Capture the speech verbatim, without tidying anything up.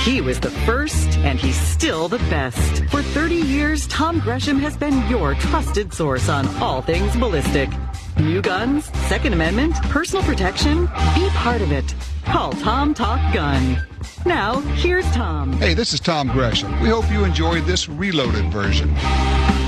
He was the first, and he's still the best. For thirty years, Tom Gresham has been your trusted source on all things ballistic. New guns, Second Amendment, personal protection, be part of it. Call Tom Talk Gun. Now, here's Tom. Hey, this is Tom Gresham. We hope you enjoyed this reloaded version.